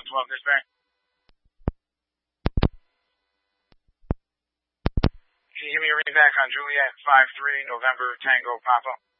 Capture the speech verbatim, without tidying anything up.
twelve dispatch. Can you give me a ring back on Juliet five three November Tango Papa?